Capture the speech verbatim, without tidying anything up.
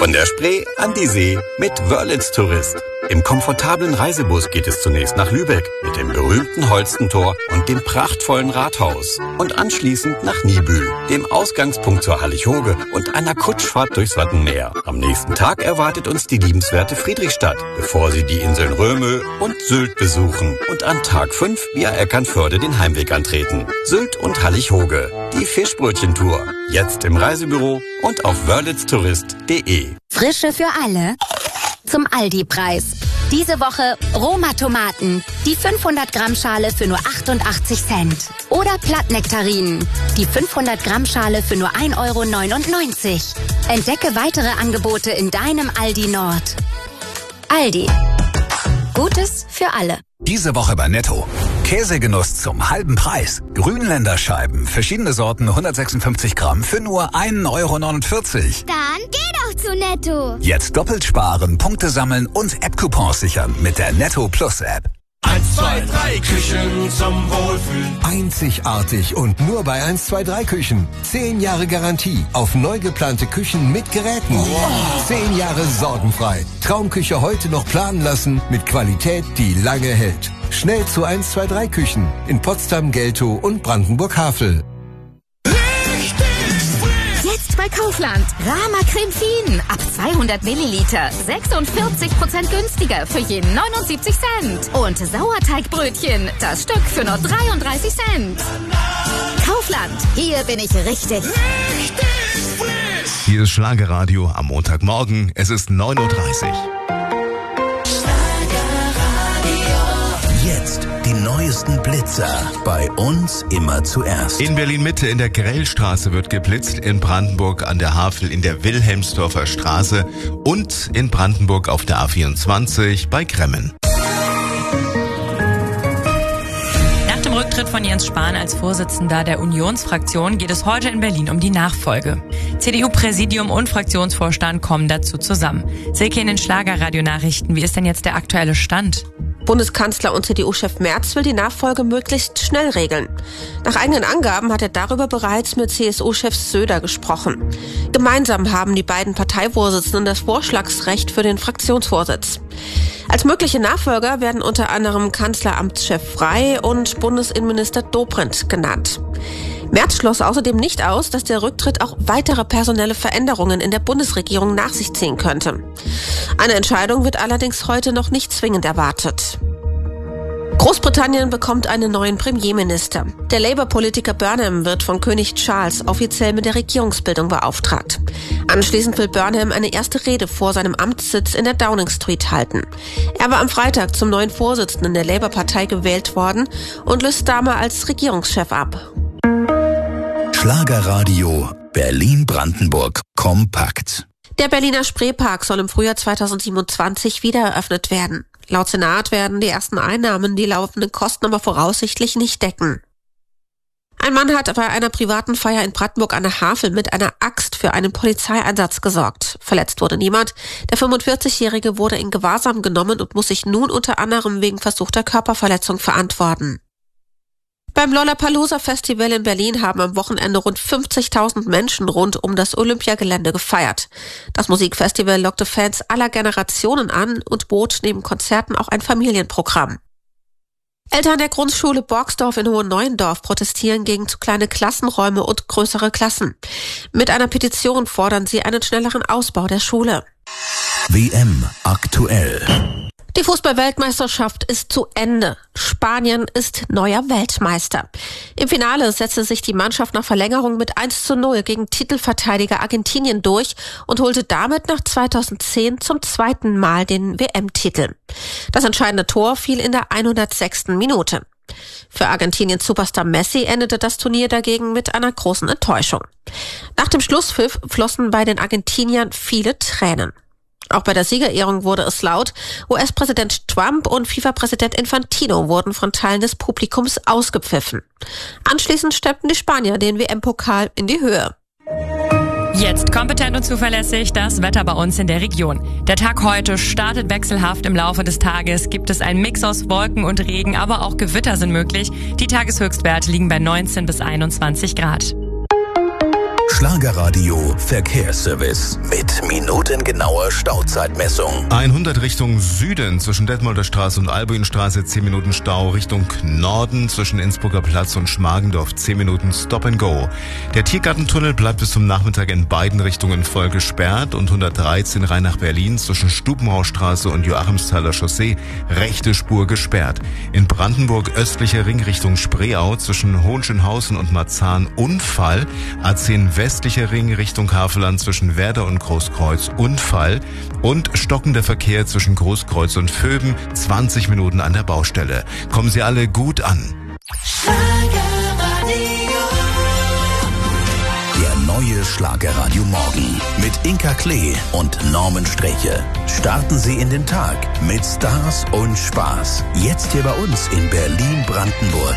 Von der Spree an die See mit Wörlitz Tourist. Im komfortablen Reisebus geht es zunächst nach Lübeck mit dem berühmten Holstentor und dem prachtvollen Rathaus. Und anschließend nach Niebüll, dem Ausgangspunkt zur Hallig-Hoge und einer Kutschfahrt durchs Wattenmeer. Am nächsten Tag erwartet uns die liebenswerte Friedrichstadt, bevor Sie die Inseln Römö und Sylt besuchen. Und an Tag fünf via Eckernförde den Heimweg antreten. Sylt und Hallig-Hoge, die Fischbrötchentour. Jetzt im Reisebüro und auf wörlitztourist punkt de. Frische für alle zum Aldi-Preis. Diese Woche Roma-Tomaten, die fünfhundert Gramm Schale für nur achtundachtzig Cent. Oder Plattnektarinen, die fünfhundert Gramm Schale für nur ein Euro neunundneunzig. Entdecke weitere Angebote in deinem Aldi Nord. Aldi. Gutes für alle. Diese Woche bei Netto. Käsegenuss zum halben Preis. Grünländerscheiben, verschiedene Sorten, hundertsechsundfünfzig Gramm für nur ein Euro neunundvierzig. Dann geh doch zu Netto. Jetzt doppelt sparen, Punkte sammeln und App-Coupons sichern mit der Netto Plus App. eins, zwei, drei Küchen zum Wohlfühlen. Einzigartig und nur bei eins, zwei, drei Küchen. Zehn Jahre Garantie auf neu geplante Küchen mit Geräten. Wow. Zehn Jahre sorgenfrei. Traumküche heute noch planen lassen mit Qualität, die lange hält. Schnell zu eins, zwei, drei Küchen in Potsdam, Geltow und Brandenburg-Havel. Jetzt bei Kaufland. Rama Creme Fien. Ab zweihundert Milliliter. sechsundvierzig Prozent günstiger für jeden neunundsiebzig Cent. Und Sauerteigbrötchen. Das Stück für nur dreiunddreißig Cent. Kaufland. Hier bin ich richtig. Richtig frisch. Hier ist Schlagerradio am Montagmorgen. Es ist neun Uhr dreißig. Jetzt die neuesten Blitzer. Bei uns immer zuerst. In Berlin-Mitte in der Grellstraße wird geblitzt, in Brandenburg an der Havel in der Wilhelmsdorfer Straße und in Brandenburg auf der A vierundzwanzig bei Kremmen. Nach dem Rücktritt von Jens Spahn als Vorsitzender der Unionsfraktion geht es heute in Berlin um die Nachfolge. C D U-Präsidium und Fraktionsvorstand kommen dazu zusammen. Silke in den Schlagerradio-Nachrichten. Wie ist denn jetzt der aktuelle Stand? Bundeskanzler und C D U-Chef Merz will die Nachfolge möglichst schnell regeln. Nach eigenen Angaben hat er darüber bereits mit C S U-Chef Söder gesprochen. Gemeinsam haben die beiden Parteivorsitzenden das Vorschlagsrecht für den Fraktionsvorsitz. Als mögliche Nachfolger werden unter anderem Kanzleramtschef Frey und Bundesinnenminister Dobrindt genannt. Merz schloss außerdem nicht aus, dass der Rücktritt auch weitere personelle Veränderungen in der Bundesregierung nach sich ziehen könnte. Eine Entscheidung wird allerdings heute noch nicht zwingend erwartet. Großbritannien bekommt einen neuen Premierminister. Der Labour-Politiker Burnham wird von König Charles offiziell mit der Regierungsbildung beauftragt. Anschließend will Burnham eine erste Rede vor seinem Amtssitz in der Downing Street halten. Er war am Freitag zum neuen Vorsitzenden der Labour-Partei gewählt worden und löst damit als Regierungschef ab. Schlagerradio Berlin-Brandenburg kompakt. Der Berliner Spreepark soll im Frühjahr zweitausendsiebenundzwanzig wieder eröffnet werden. Laut Senat werden die ersten Einnahmen die laufenden Kosten aber voraussichtlich nicht decken. Ein Mann hat bei einer privaten Feier in Brandenburg an der Havel mit einer Axt für einen Polizeieinsatz gesorgt. Verletzt wurde niemand. Der fünfundvierzigjährige wurde in Gewahrsam genommen und muss sich nun unter anderem wegen versuchter Körperverletzung verantworten. Beim Lollapalooza-Festival in Berlin haben am Wochenende rund fünfzigtausend Menschen rund um das Olympiagelände gefeiert. Das Musikfestival lockte Fans aller Generationen an und bot neben Konzerten auch ein Familienprogramm. Eltern der Grundschule Borgsdorf in Hohenneuendorf protestieren gegen zu kleine Klassenräume und größere Klassen. Mit einer Petition fordern sie einen schnelleren Ausbau der Schule. W M aktuell. Die Fußball-Weltmeisterschaft ist zu Ende. Spanien ist neuer Weltmeister. Im Finale setzte sich die Mannschaft nach Verlängerung mit eins zu null gegen Titelverteidiger Argentinien durch und holte damit nach zweitausendzehn zum zweiten Mal den W M-Titel. Das entscheidende Tor fiel in der hundertsechsten Minute. Für Argentiniens Superstar Messi endete das Turnier dagegen mit einer großen Enttäuschung. Nach dem Schlusspfiff flossen bei den Argentiniern viele Tränen. Auch bei der Siegerehrung wurde es laut. U S-Präsident Trump und FIFA-Präsident Infantino wurden von Teilen des Publikums ausgepfiffen. Anschließend steppten die Spanier den W M-Pokal in die Höhe. Jetzt kompetent und zuverlässig das Wetter bei uns in der Region. Der Tag heute startet wechselhaft. Im Laufe des Tages gibt es einen Mix aus Wolken und Regen, aber auch Gewitter sind möglich. Die Tageshöchstwerte liegen bei neunzehn bis einundzwanzig Grad. Schlagerradio Verkehrsservice mit minutengenauer Stauzeitmessung. hundert Richtung Süden zwischen Detmolder Straße und Albuinstraße, zehn Minuten Stau. Richtung Norden zwischen Innsbrucker Platz und Schmargendorf, zehn Minuten Stop and Go. Der Tiergartentunnel bleibt bis zum Nachmittag in beiden Richtungen voll gesperrt und hundertdreizehn rein nach Berlin zwischen Stubenhausstraße und Joachimsthaler Chaussee, rechte Spur gesperrt. In Brandenburg östlicher Ring Richtung Spreeau zwischen Hohenschönhausen und Marzahn Unfall. A zehn westlicher Ring Richtung Havelland zwischen Werder und Großkreuz Unfall. Und stockender Verkehr zwischen Großkreuz und Vöben, zwanzig Minuten an der Baustelle. Kommen Sie alle gut an. Der neue Schlagerradio Morgen mit Inka Klee und Norman Streche. Starten Sie in den Tag mit Stars und Spaß. Jetzt hier bei uns in Berlin-Brandenburg.